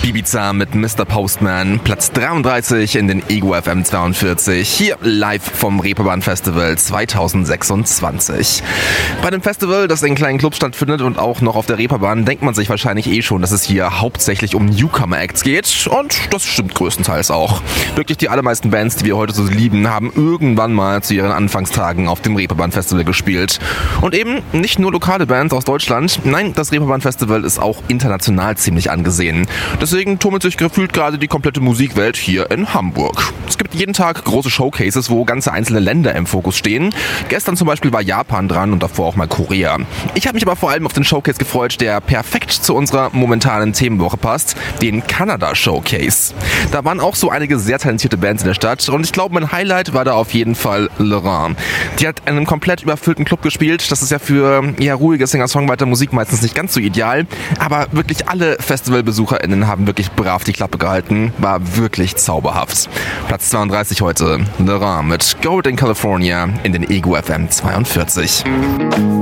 Ibiza mit Mr. Postman, Platz 33 in den Ego FM 42, hier live vom Reeperbahn Festival 2026. Bei dem Festival, das in kleinen Clubs stattfindet und auch noch auf der Reeperbahn, denkt man sich wahrscheinlich schon, dass es hier hauptsächlich um Newcomer-Acts geht, und das stimmt größtenteils auch. Wirklich die allermeisten Bands, die wir heute so lieben, haben irgendwann mal zu ihren Anfangstagen auf dem Reeperbahn Festival gespielt. Und eben nicht nur lokale Bands aus Deutschland, nein, das Reeperbahn Festival ist auch international ziemlich angesehen. Deswegen tummelt sich gefühlt gerade die komplette Musikwelt hier in Hamburg. Es gibt jeden Tag große Showcases, wo ganze einzelne Länder im Fokus stehen. Gestern zum Beispiel war Japan dran und davor auch mal Korea. Ich habe mich aber vor allem auf den Showcase gefreut, der perfekt zu unserer momentanen Themenwoche passt, den Kanada Showcase. Da waren auch so einige sehr talentierte Bands in der Stadt und ich glaube, mein Highlight war da auf jeden Fall Laurent. Die hat in einem komplett überfüllten Club gespielt. Das ist ja für eher ruhige Singer-Songwriter-Musik meistens nicht ganz so ideal, aber wirklich alle FestivalbesucherInnen haben wirklich brav die Klappe gehalten. War wirklich zauberhaft. Platz 32 heute, Laurent mit Gold in California in den Ego FM 42.